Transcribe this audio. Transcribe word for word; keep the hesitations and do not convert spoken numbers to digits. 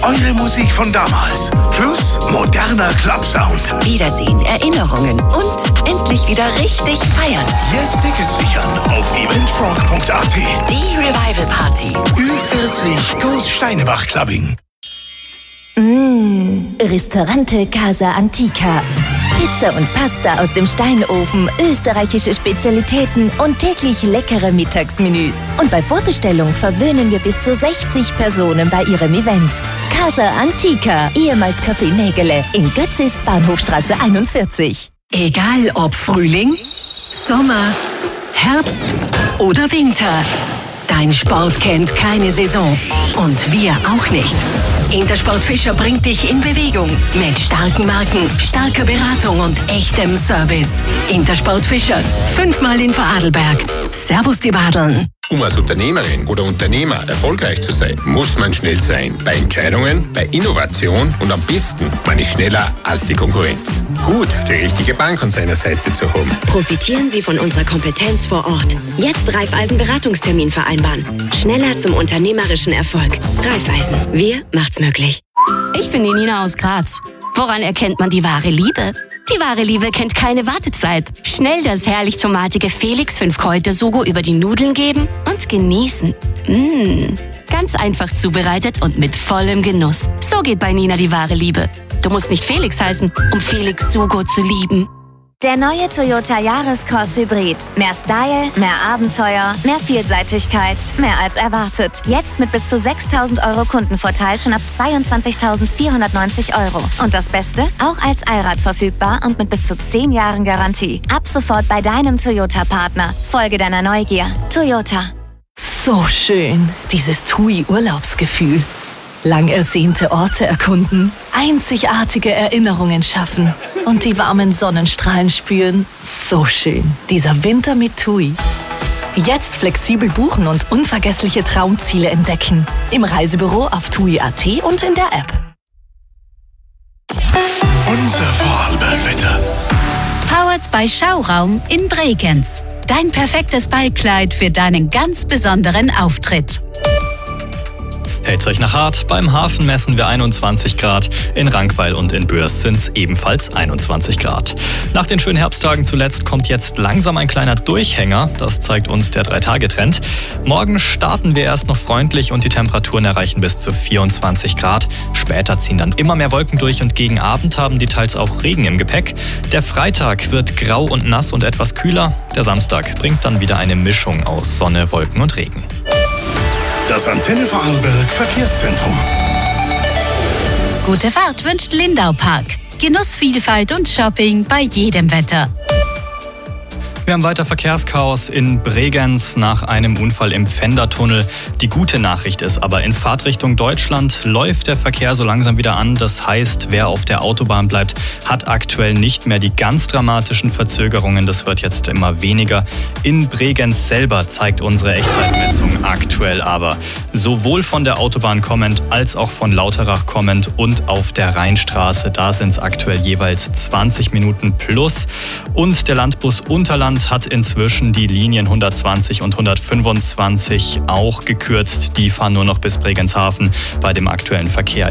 Eure Musik von damals. Plus moderner Clubsound. Wiedersehen, Erinnerungen und endlich wieder richtig feiern. Jetzt Tickets sichern auf eventfrog punkt a t. Die Revival Party. Ü vierzig Groß Steinebach Clubbing. Mmh, Ristorante Casa Antica. Pizza und Pasta aus dem Steinofen, österreichische Spezialitäten und täglich leckere Mittagsmenüs. Und bei Vorbestellung verwöhnen wir bis zu sechzig Personen bei ihrem Event. Casa Antica, ehemals Café Nägele, in Götzis, Bahnhofstraße einundvierzig. Egal ob Frühling, Sommer, Herbst oder Winter. Dein Sport kennt keine Saison. Und wir auch nicht. Intersport Fischer bringt dich in Bewegung. Mit starken Marken, starker Beratung und echtem Service. Intersport Fischer. Fünfmal in Vorarlberg. Servus die Badeln. Um als Unternehmerin oder Unternehmer erfolgreich zu sein, muss man schnell sein. Bei Entscheidungen, bei Innovation und am besten, man ist schneller als die Konkurrenz. Gut, die richtige Bank an seiner Seite zu haben. Profitieren Sie von unserer Kompetenz vor Ort. Jetzt Raiffeisen Beratungstermin vereinbaren. Schneller zum unternehmerischen Erfolg. Raiffeisen. Wir macht's möglich. Ich bin die Nina aus Graz. Woran erkennt man die wahre Liebe? Die wahre Liebe kennt keine Wartezeit. Schnell das herrlich tomatige Felix fünf Kräuter Sugo über die Nudeln geben und genießen. Mmh, ganz einfach zubereitet und mit vollem Genuss. So geht bei Nina die wahre Liebe. Du musst nicht Felix heißen, um Felix Sugo zu lieben. Der neue Toyota Yaris-Cross Hybrid. Mehr Style, mehr Abenteuer, mehr Vielseitigkeit, mehr als erwartet. Jetzt mit bis zu sechstausend Euro Kundenvorteil schon ab zweiundzwanzigtausendvierhundertneunzig Euro. Und das Beste? Auch als Allrad verfügbar und mit bis zu zehn Jahren Garantie. Ab sofort bei deinem Toyota-Partner. Folge deiner Neugier. Toyota. So schön, dieses T U I-Urlaubsgefühl. Lang ersehnte Orte erkunden, einzigartige Erinnerungen schaffen und die warmen Sonnenstrahlen spüren. So schön, dieser Winter mit T U I. Jetzt flexibel buchen und unvergessliche Traumziele entdecken. Im Reisebüro auf tui punkt a t und in der App. Unser Vorarlberg-Wetter. Powered by Schauraum in Bregenz. Dein perfektes Ballkleid für deinen ganz besonderen Auftritt. Hält's euch nach hart. Beim Hafen messen wir einundzwanzig Grad. In Rankweil und in Börs sind's ebenfalls einundzwanzig Grad. Nach den schönen Herbsttagen zuletzt kommt jetzt langsam ein kleiner Durchhänger. Das zeigt uns der drei-Tage-Trend. Morgen starten wir erst noch freundlich und die Temperaturen erreichen bis zu vierundzwanzig Grad. Später ziehen dann immer mehr Wolken durch und gegen Abend haben die teils auch Regen im Gepäck. Der Freitag wird grau und nass und etwas kühler. Der Samstag bringt dann wieder eine Mischung aus Sonne, Wolken und Regen. Das Antenne Vorarlberg Verkehrszentrum. Gute Fahrt wünscht Lindau Park. Genuss, Vielfalt und Shopping bei jedem Wetter. Wir haben weiter Verkehrschaos in Bregenz nach einem Unfall im Pfändertunnel. Die gute Nachricht ist aber, in Fahrtrichtung Deutschland läuft der Verkehr so langsam wieder an. Das heißt, wer auf der Autobahn bleibt, hat aktuell nicht mehr die ganz dramatischen Verzögerungen. Das wird jetzt immer weniger. In Bregenz selber zeigt unsere Echtzeitmessung aktuell aber sowohl von der Autobahn kommend als auch von Lauterach kommend und auf der Rheinstraße. Da sind es aktuell jeweils zwanzig Minuten plus. Und der Landbus Unterland hat inzwischen die Linien hundertzwanzig und hundertfünfundzwanzig auch gekürzt. Die fahren nur noch bis Bregenz Hafen. Bei dem aktuellen Verkehr